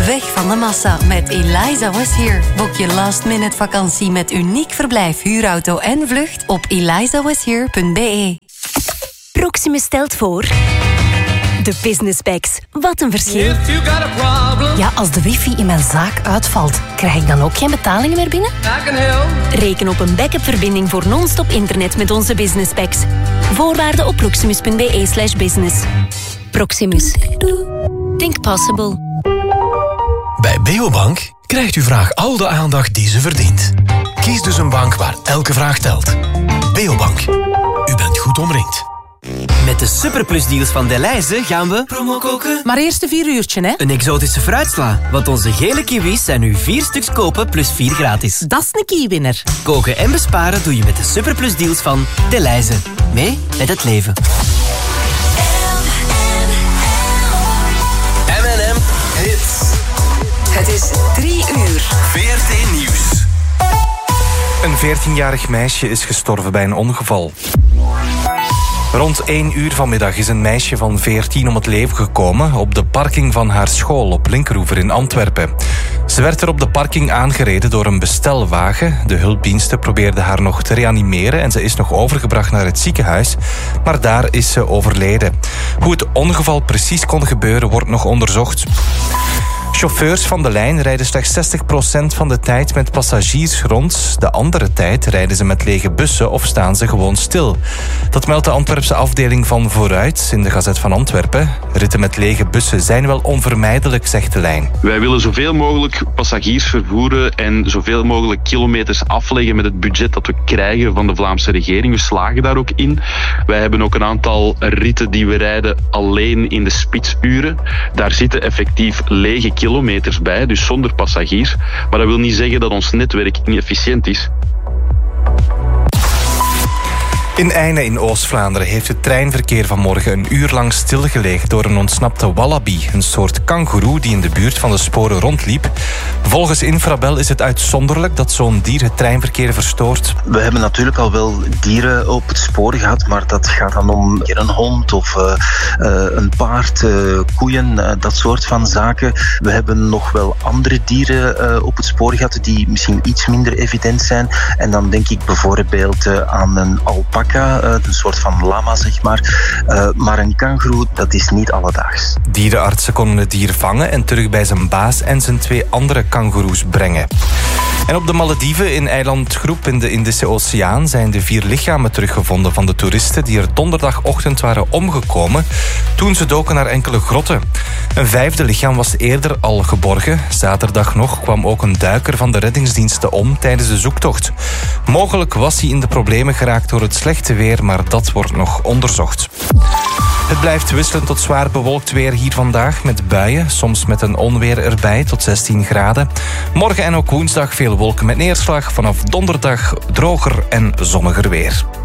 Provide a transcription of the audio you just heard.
Weg van de massa met Eliza Was Here. Boek je last-minute vakantie met uniek verblijf, huurauto en vlucht op elizawashere.be. Proximus stelt voor... De Business Packs. Wat een verschil. Ja, als de wifi in mijn zaak uitvalt, krijg ik dan ook geen betalingen meer binnen? Reken op een backup-verbinding voor non-stop internet met onze Business Packs. Voorwaarden op proximus.be/business. Proximus. Think possible. Bij Beobank krijgt uw vraag al de aandacht die ze verdient. Kies dus een bank waar elke vraag telt. Beobank. U bent goed omringd. Met de superplusdeals van Delhaize gaan we promo koken. Maar eerst een 4 uurtje, hè? Een exotische fruitsla, want onze gele kiwis zijn nu 4 stuks kopen plus 4 gratis. Dat is een key-winner. Koken en besparen doe je met de superplusdeals van Delhaize. Mee met het leven. M&M Hits. Het is 3 uur. VRT Nieuws. Een 14-jarig meisje is gestorven bij een ongeval. Rond 1 uur vanmiddag is een meisje van 14 om het leven gekomen op de parking van haar school op Linkeroever in Antwerpen. Ze werd er op de parking aangereden door een bestelwagen. De hulpdiensten probeerden haar nog te reanimeren en ze is nog overgebracht naar het ziekenhuis, maar daar is ze overleden. Hoe het ongeval precies kon gebeuren wordt nog onderzocht. Chauffeurs van de lijn rijden slechts 60% van de tijd met passagiers rond. De andere tijd rijden ze met lege bussen of staan ze gewoon stil. Dat meldt de Antwerpse afdeling van Vooruit in de Gazet van Antwerpen. Ritten met lege bussen zijn wel onvermijdelijk, zegt de lijn. Wij willen zoveel mogelijk passagiers vervoeren en zoveel mogelijk kilometers afleggen met het budget dat we krijgen van de Vlaamse regering. We slagen daar ook in. Wij hebben ook een aantal ritten die we rijden alleen in de spitsuren. Daar zitten effectief lege kilometers bij, dus zonder passagiers. Maar dat wil niet zeggen dat ons netwerk niet efficiënt is. In Eyne in Oost-Vlaanderen heeft het treinverkeer vanmorgen een uur lang stilgelegen door een ontsnapte wallaby, een soort kangoeroe die in de buurt van de sporen rondliep. Volgens Infrabel is het uitzonderlijk dat zo'n dier het treinverkeer verstoort. We hebben natuurlijk al wel dieren op het spoor gehad, maar dat gaat dan om een hond of een paard, koeien, dat soort van zaken. We hebben nog wel andere dieren op het spoor gehad die misschien iets minder evident zijn. En dan denk ik bijvoorbeeld aan een alpaca. Een soort van lama, zeg maar. Maar een kangoeroe, dat is niet alledaags. Dierenartsen konden het dier vangen en terug bij zijn baas en zijn 2 andere kangoeroes brengen. En op de Malediven in eilandgroep in de Indische Oceaan zijn de 4 lichamen teruggevonden van de toeristen die er donderdagochtend waren omgekomen toen ze doken naar enkele grotten. Een 5e lichaam was eerder al geborgen. Zaterdag nog kwam ook een duiker van de reddingsdiensten om tijdens de zoektocht. Mogelijk was hij in de problemen geraakt door het slechte weer, maar dat wordt nog onderzocht. Het blijft wisselend tot zwaar bewolkt weer hier vandaag met buien, soms met een onweer erbij tot 16 graden. Morgen en ook woensdag veel wolken met neerslag, vanaf donderdag droger en zonniger weer.